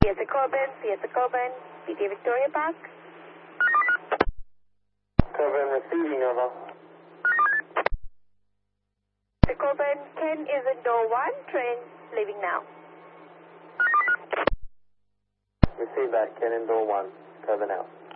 Fiesta Coburn, BT Victoria Park. Coburn receiving, over. Fiesta Coburn, Ken is in door 1, train leaving now. Receive that, Ken in door 1, Coburn out.